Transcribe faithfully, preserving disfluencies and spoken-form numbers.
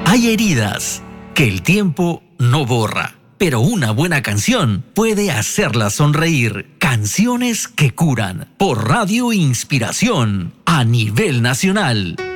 Hay heridas que el tiempo no borra, pero una buena canción puede hacerla sonreír. Canciones que curan por Radio Inspiración a nivel nacional.